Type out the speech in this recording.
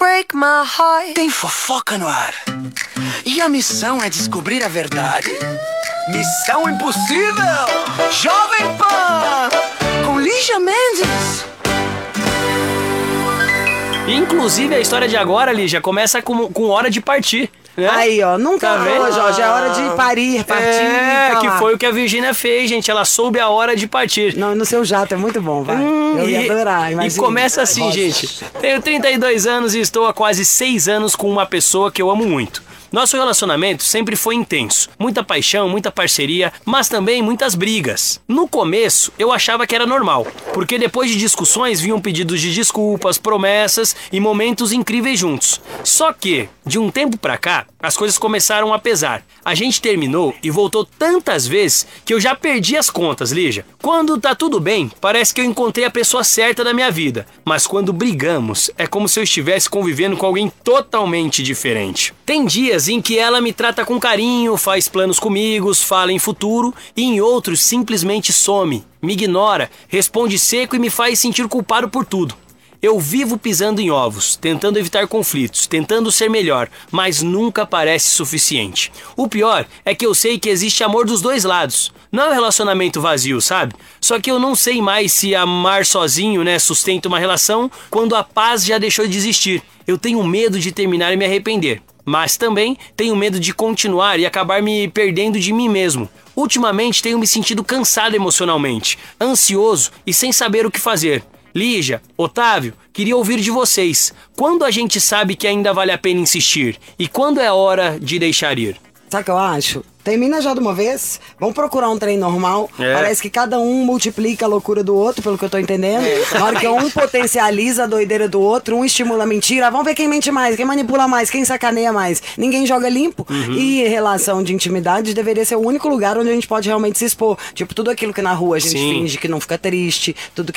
break my heart. Tem fofoca no ar. E a missão é descobrir a verdade. Missão Impossível! Jovem Pan! Com Lígia Mendes. Inclusive, a história de agora, Lígia, começa com hora de partir. Né? Aí, ó, nunca vendo? Jorge, é hora de parir, partir. Que foi o que a Virgínia fez, gente. Ela soube a hora de partir. Não, no seu jato, é muito bom, vai. Eu ia adorar, imagina. E começa assim, gente. Tenho 32 anos e estou há quase 6 anos com uma pessoa que eu amo muito. Nosso relacionamento sempre foi intenso, muita paixão, muita parceria, mas também muitas brigas. No começo, eu achava que era normal, porque depois de discussões vinham pedidos de desculpas, promessas e momentos incríveis juntos. Só que, de um tempo pra cá, as coisas começaram a pesar. A gente terminou e voltou tantas vezes que eu já perdi as contas, Lígia. Quando tá tudo bem, parece que eu encontrei a pessoa certa da minha vida, mas quando brigamos, é como se eu estivesse convivendo com alguém totalmente diferente. Tem dias em que ela me trata com carinho, faz planos comigo, fala em futuro, e em outros simplesmente some, me ignora, responde seco e me faz sentir culpado por tudo. Eu vivo pisando em ovos, tentando evitar conflitos, tentando ser melhor, mas nunca parece suficiente. O pior é que eu sei que existe amor dos dois lados. Não é um relacionamento vazio, sabe? Só que eu não sei mais se amar sozinho, sustenta uma relação quando a paz já deixou de existir. Eu tenho medo de terminar e me arrepender. Mas também tenho medo de continuar e acabar me perdendo de mim mesmo. Ultimamente tenho me sentido cansado emocionalmente, ansioso e sem saber o que fazer. Lígia, Otávio, queria ouvir de vocês. Quando a gente sabe que ainda vale a pena insistir? E quando é hora de deixar ir? Sabe o que eu acho? Termina já de uma vez, vamos procurar um trem normal. Parece que cada um multiplica a loucura do outro, pelo que eu tô entendendo. Na hora que um potencializa a doideira do outro, um estimula a mentira. Vamos ver quem mente mais, quem manipula mais, quem sacaneia mais. Ninguém joga limpo. E relação de intimidade deveria ser o único lugar onde a gente pode realmente se expor. Tipo, tudo aquilo que na rua a gente finge que não fica triste, tudo que